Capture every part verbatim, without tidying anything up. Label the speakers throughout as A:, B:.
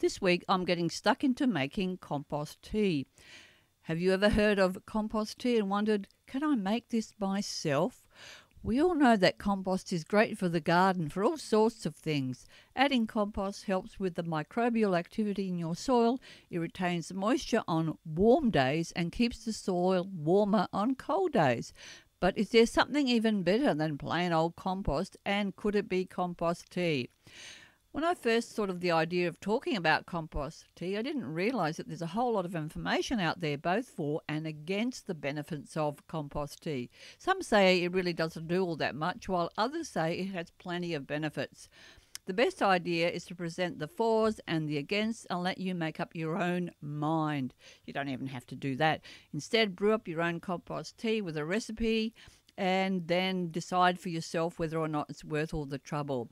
A: This week I'm getting stuck into making compost tea. Have you ever heard of compost tea and wondered, can I make this myself? We all know that compost is great for the garden for all sorts of things. Adding compost helps with the microbial activity in your soil. It retains moisture on warm days and keeps the soil warmer on cold days. But is there something even better than plain old compost, and could it be compost tea? When I first thought of the idea of talking about compost tea, I didn't realise that there's a whole lot of information out there both for and against the benefits of compost tea. Some say it really doesn't do all that much, while others say it has plenty of benefits. The best idea is to present the fors and the against and let you make up your own mind. You don't even have to do that. Instead, brew up your own compost tea with a recipe and then decide for yourself whether or not it's worth all the trouble.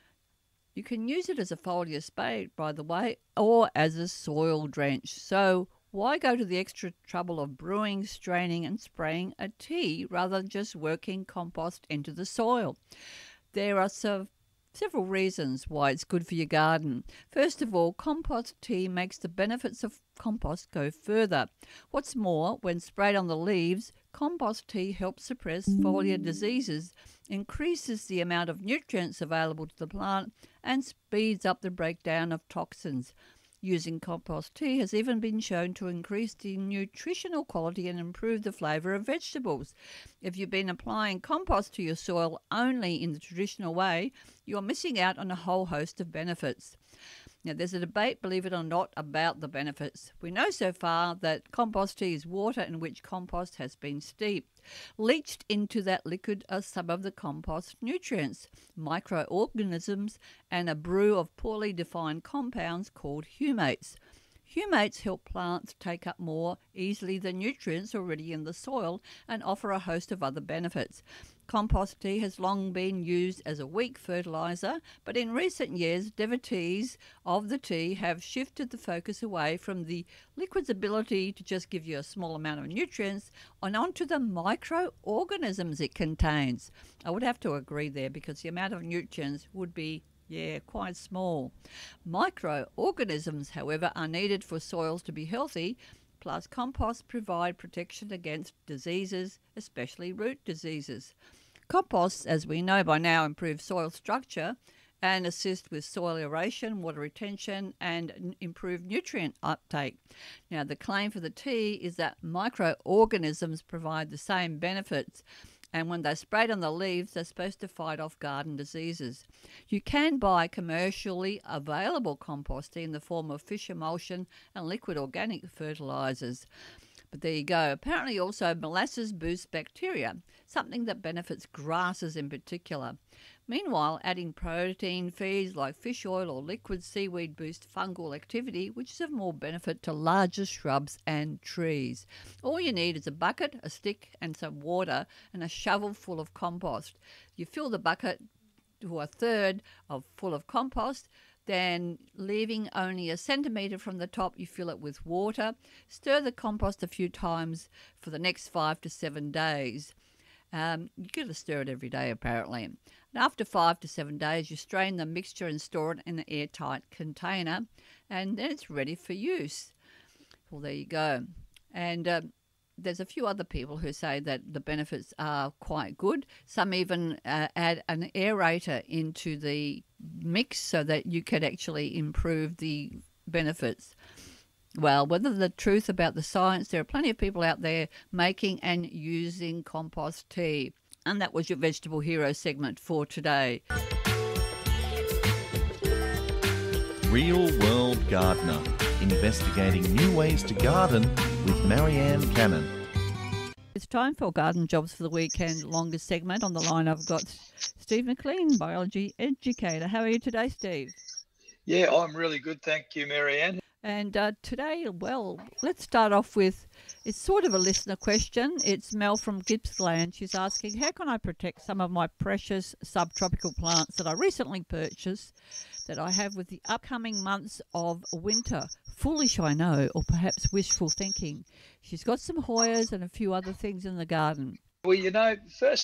A: You can use it as a foliar spray, by the way, or as a soil drench. So why go to the extra trouble of brewing, straining and spraying a tea rather than just working compost into the soil? There are so several reasons why it's good for your garden. First of all, compost tea makes the benefits of compost go further. What's more, when sprayed on the leaves, compost tea helps suppress foliar diseases, increases the amount of nutrients available to the plant, and speeds up the breakdown of toxins. Using compost tea has even been shown to increase the nutritional quality and improve the flavour of vegetables. If you've been applying compost to your soil only in the traditional way, you are missing out on a whole host of benefits. Now, there's a debate, believe it or not, about the benefits. We know so far that compost tea is water in which compost has been steeped. Leached into that liquid are some of the compost nutrients, microorganisms, and a brew of poorly defined compounds called humates. Humates help plants take up more easily the nutrients already in the soil and offer a host of other benefits. Compost tea has long been used as a weak fertiliser, but in recent years, devotees of the tea have shifted the focus away from the liquid's ability to just give you a small amount of nutrients and onto the microorganisms it contains. I would have to agree there, because the amount of nutrients would be Yeah, quite small. Microorganisms, however, are needed for soils to be healthy, plus compost provide protection against diseases, especially root diseases. Compost, as we know by now, improves soil structure and assist with soil aeration, water retention, and improve nutrient uptake. Now, the claim for the tea is that microorganisms provide the same benefits, and when they're sprayed on the leaves, they're supposed to fight off garden diseases. You can buy commercially available compost tea in the form of fish emulsion and liquid organic fertilisers. But there you go. Apparently also molasses boosts bacteria, something that benefits grasses in particular. Meanwhile, adding protein feeds like fish oil or liquid seaweed boost fungal activity, which is of more benefit to larger shrubs and trees. All you need is a bucket, a stick and some water and a shovel full of compost. You fill the bucket to a third of full of compost, then leaving only a centimetre from the top, you fill it with water. Stir the compost a few times for the next five to seven days. Um, you've got to stir it every day, apparently. And after five to seven days, you strain the mixture and store it in an airtight container, and then it's ready for use. Well, there you go. And uh, there's a few other people who say that the benefits are quite good. Some even uh, add an aerator into the mix so that you could actually improve the benefits. Well, whether the truth about the science, there are plenty of people out there making and using compost tea. And that was your Vegetable Hero segment for today.
B: Real World Gardener, investigating new ways to garden with Marianne Cannon.
A: It's time for Garden Jobs for the Weekend, longest segment. On the line, I've got Steve McLean, biology educator. How are you today, Steve?
C: Yeah, I'm really good. Thank you, Marianne.
A: And uh, today, well, let's start off with, it's sort of a listener question. It's Mel from Gippsland. She's asking, how can I protect some of my precious subtropical plants that I recently purchased that I have with the upcoming months of winter? Foolish, I know, or perhaps wishful thinking. She's got some Hoyas and a few other things in the garden.
C: Well, you know, first up,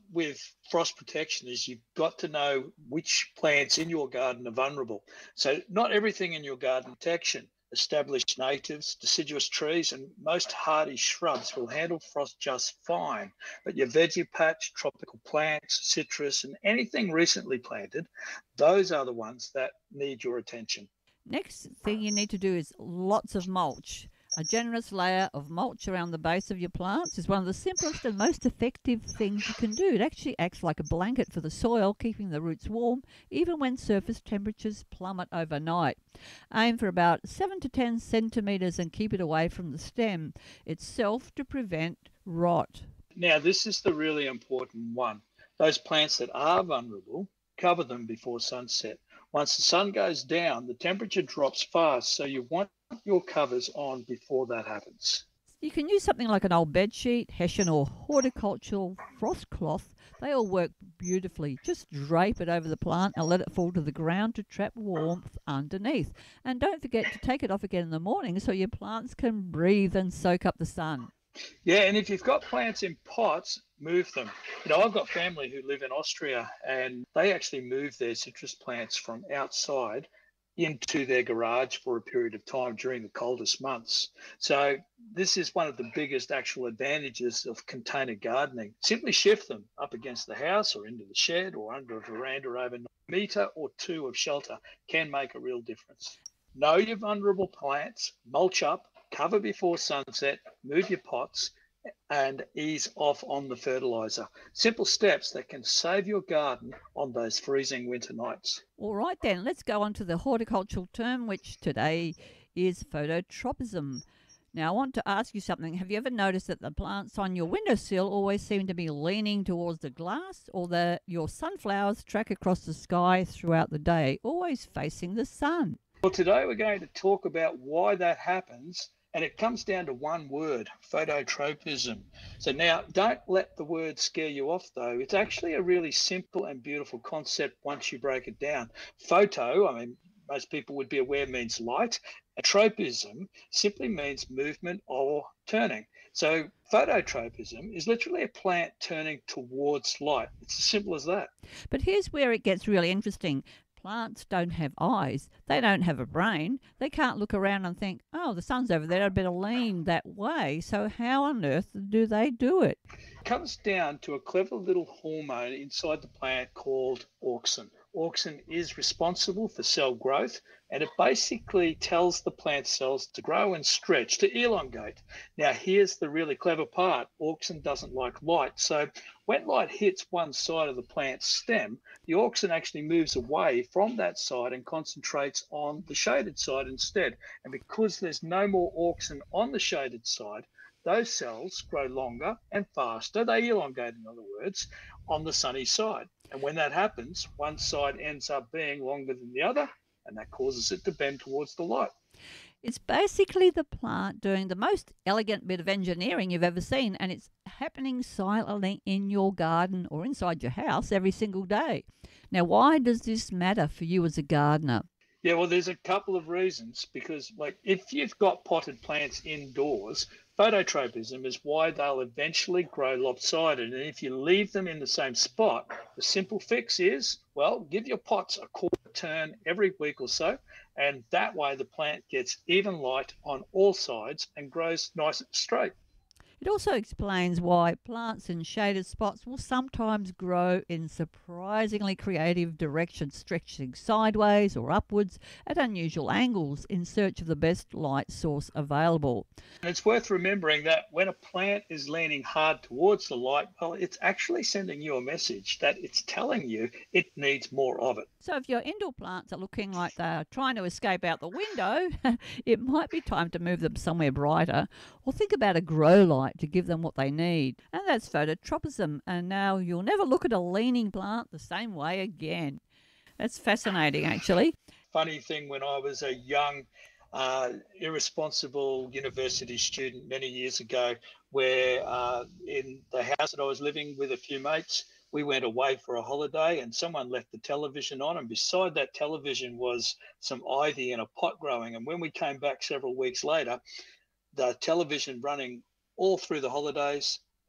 C: with frost protection is you've got to know which plants in your garden are vulnerable. So not everything in your garden protection. Established natives, deciduous trees, and most hardy shrubs will handle frost just fine. But your veggie patch, tropical plants, citrus, and anything recently planted, those are the ones that need your attention.
A: Next thing you need to do is lots of mulch. A generous layer of mulch around the base of your plants is one of the simplest and most effective things you can do. It actually acts like a blanket for the soil, keeping the roots warm even when surface temperatures plummet overnight. Aim for about seven to ten centimetres and keep it away from the stem itself to prevent rot.
C: Now, this is the really important one. Those plants that are vulnerable, cover them before sunset. Once the sun goes down, the temperature drops fast, so you want your covers on before that happens.
A: You can use something like an old bed sheet, hessian or horticultural frost cloth. They all work beautifully. Just drape it over the plant and let it fall to the ground to trap warmth underneath. And don't forget to take it off again in the morning so your plants can breathe and soak up the sun.
C: Yeah, and if you've got plants in pots, move them. You know, I've got family who live in Austria, and they actually move their citrus plants from outside into their garage for a period of time during the coldest months. So this is one of the biggest actual advantages of container gardening. Simply shift them up against the house or into the shed or under a veranda overnight. A metre or two of shelter can make a real difference. Know your vulnerable plants, mulch up, cover before sunset, move your pots, and ease off on the fertiliser. Simple steps that can save your garden on those freezing winter nights.
A: All right then, let's go on to the horticultural term, which today is phototropism. Now, I want to ask you something. Have you ever noticed that the plants on your windowsill always seem to be leaning towards the glass, or that your sunflowers track across the sky throughout the day, always facing the sun?
C: Well, today we're going to talk about why that happens. And it comes down to one word, phototropism. So now, don't let the word scare you off, though. It's actually a really simple and beautiful concept once you break it down. Photo, I mean, most people would be aware, means light. And tropism simply means movement or turning. So phototropism is literally a plant turning towards light. It's as simple as that.
A: But here's where it gets really interesting. Plants don't have eyes. They don't have a brain. They can't look around and think, oh, the sun's over there, I'd better lean that way. So how on earth do they do it?
C: It comes down to a clever little hormone inside the plant called auxin. Auxin is responsible for cell growth, and it basically tells the plant cells to grow and stretch, to elongate. Now, here's the really clever part. Auxin doesn't like light. So when light hits one side of the plant's stem, the auxin actually moves away from that side and concentrates on the shaded side instead. And because there's no more auxin on the shaded side, those cells grow longer and faster. They elongate, in other words, on the sunny side. And when that happens, one side ends up being longer than the other, and that causes it to bend towards the light.
A: It's basically the plant doing the most elegant bit of engineering you've ever seen, and it's happening silently in your garden or inside your house every single day. Now, why does this matter for you as a gardener?
C: Yeah, well, there's a couple of reasons, because like if you've got potted plants indoors, phototropism is why they'll eventually grow lopsided. And if you leave them in the same spot, the simple fix is, well, give your pots a quarter turn every week or so. And that way the plant gets even light on all sides and grows nice and straight.
A: It also explains why plants in shaded spots will sometimes grow in surprisingly creative directions, stretching sideways or upwards at unusual angles in search of the best light source available.
C: And it's worth remembering that when a plant is leaning hard towards the light, well, it's actually sending you a message that it's telling you it needs more of it.
A: So if your indoor plants are looking like they're trying to escape out the window, it might be time to move them somewhere brighter, or think about a grow light to give them what they need. And that's phototropism. And now you'll never look at a leaning plant the same way again. That's fascinating, actually.
C: Funny thing, when I was a young, uh, irresponsible university student many years ago, where uh, in the house that I was living with a few mates, we went away for a holiday and someone left the television on, and beside that television was some ivy in a pot growing. And when we came back several weeks later, the television running all through the holidays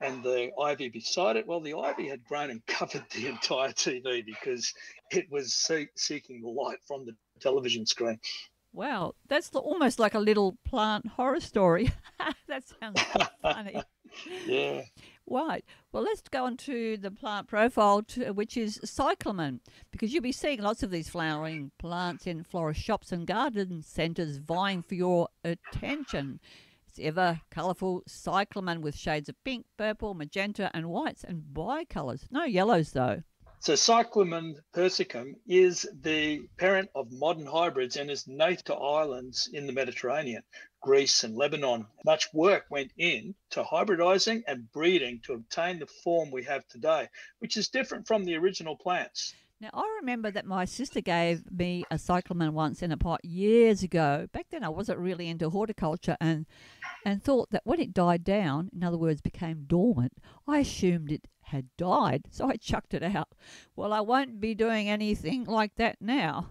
C: and the ivy beside it. Well, the ivy had grown and covered the entire T V because it was see- seeking the light from the television screen.
A: Wow, that's the, almost like a little plant horror story. That sounds so funny.
C: Yeah.
A: Right. Well, let's go on to the plant profile, to, which is cyclamen, because you'll be seeing lots of these flowering plants in florist shops and garden centres vying for your attention. It's ever colourful cyclamen with shades of pink, purple, magenta and whites and bicolours. No yellows, though.
C: So Cyclamen persicum is the parent of modern hybrids and is native to islands in the Mediterranean, Greece and Lebanon. Much work went in to hybridizing and breeding to obtain the form we have today, which is different from the original plants.
A: Now, I remember that my sister gave me a cyclamen once in a pot years ago. Back then I wasn't really into horticulture and and thought that when it died down, in other words, became dormant, I assumed it had died, so I chucked it out. Well, I won't be doing anything like that now.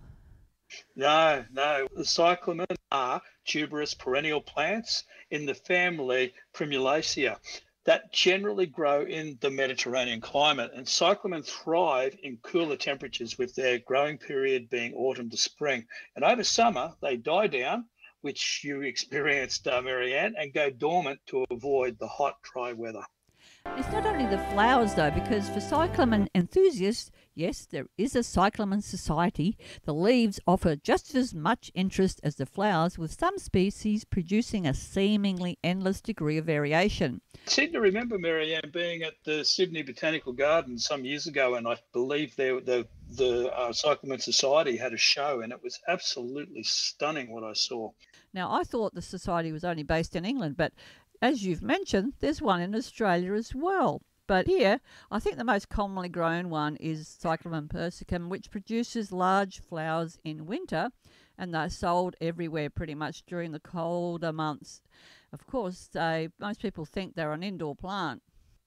C: No, no. The cyclamen are tuberous perennial plants in the family Primulaceae that generally grow in the Mediterranean climate. And cyclamen thrive in cooler temperatures, with their growing period being autumn to spring. And over summer, they die down, which you experienced, uh, Marianne, and go dormant to avoid the hot, dry weather.
A: It's not only the flowers, though, because for cyclamen enthusiasts, yes, there is a cyclamen society. The leaves offer just as much interest as the flowers, with some species producing a seemingly endless degree of variation.
C: I seem to remember, Marianne, being at the Sydney Botanical Gardens some years ago, and I believe the the, the uh, Cyclamen Society had a show, and it was absolutely stunning what I saw.
A: Now, I thought the society was only based in England, but as you've mentioned, there's one in Australia as well. But here, I think the most commonly grown one is Cyclamen persicum, which produces large flowers in winter, and they're sold everywhere pretty much during the colder months. Of course, they, most people think they're an indoor plant.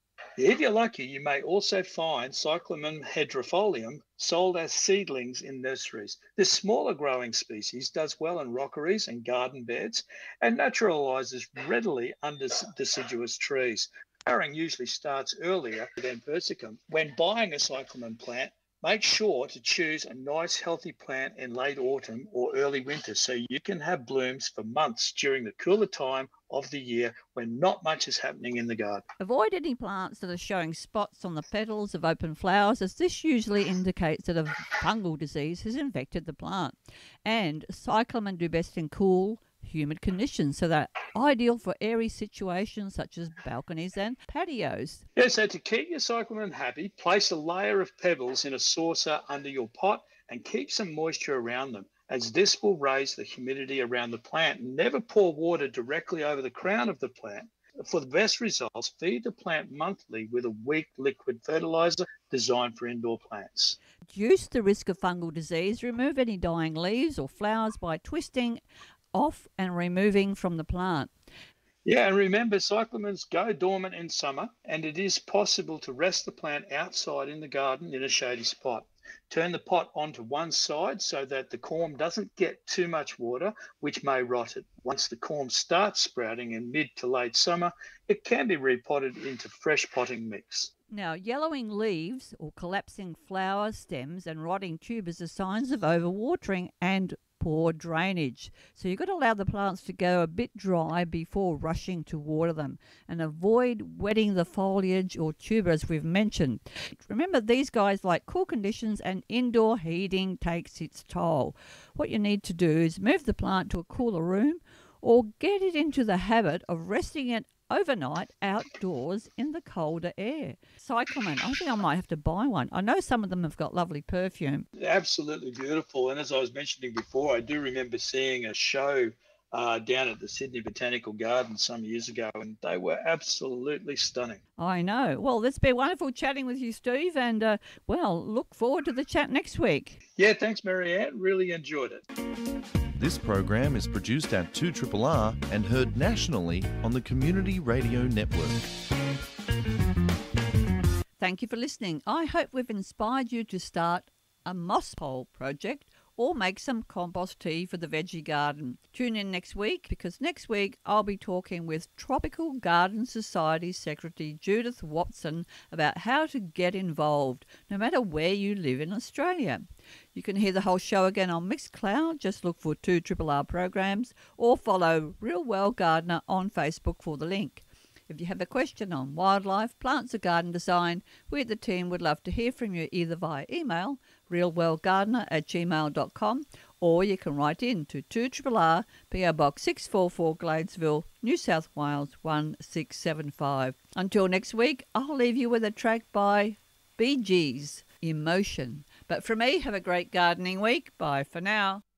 C: If you're lucky, you may also find Cyclamen hydrifolium sold as seedlings in nurseries. This smaller growing species does well in rockeries and garden beds and naturalises readily under deciduous trees. Flowering usually starts earlier than persicum. When buying a cyclamen plant, make sure to choose a nice healthy plant in late autumn or early winter so you can have blooms for months during the cooler time of the year when not much is happening in the garden.
A: Avoid any plants that are showing spots on the petals of open flowers, as this usually indicates that a fungal disease has infected the plant. And cyclamen do best in cool, humid conditions, so they're ideal for airy situations such as balconies and patios.
C: Yeah, so to keep your cyclamen happy, place a layer of pebbles in a saucer under your pot and keep some moisture around them, as this will raise the humidity around the plant. Never pour water directly over the crown of the plant. For the best results, feed the plant monthly with a weak liquid fertilizer designed for indoor plants.
A: Reduce the risk of fungal disease. Remove any dying leaves or flowers by twisting off and removing from the plant.
C: Yeah, and remember, cyclamens go dormant in summer, and it is possible to rest the plant outside in the garden in a shady spot. Turn the pot onto one side so that the corm doesn't get too much water, which may rot it. Once the corm starts sprouting in mid to late summer, it can be repotted into fresh potting mix.
A: Now, yellowing leaves or collapsing flower stems and rotting tubers are signs of overwatering and poor drainage. So you've got to allow the plants to go a bit dry before rushing to water them, and avoid wetting the foliage or tuber, as we've mentioned. Remember, these guys like cool conditions, and indoor heating takes its toll. What you need to do is move the plant to a cooler room or get it into the habit of resting it overnight outdoors in the colder air. Cyclamen, I think I might have to buy one. I know some of them have got lovely perfume.
C: Absolutely beautiful. And as I was mentioning before, I do remember seeing a show uh, down at the Sydney Botanical Gardens some years ago, and they were absolutely stunning.
A: I know. Well, it's been wonderful chatting with you, Steve, and, uh, well, look forward to the chat next week.
C: Yeah, thanks, Marianne. Really enjoyed it.
B: This program is produced at two R R R and heard nationally on the Community Radio Network.
A: Thank you for listening. I hope we've inspired you to start a moss pole project or make some compost tea for the veggie garden. Tune in next week because next week I'll be talking with Tropical Garden Society Secretary Judith Watson about how to get involved, no matter where you live in Australia. You can hear the whole show again on Mixcloud. Just look for two R R R programs or follow Real World Gardener on Facebook for the link. If you have a question on wildlife, plants or garden design, we at the team would love to hear from you either via email, realworldgardener at gmail dot com, or you can write in to two R R R, P O Box six four four, Gladesville, New South Wales one six seven five. Until next week, I'll leave you with a track by Bee Gees, Emotion. But from me, have a great gardening week. Bye for now.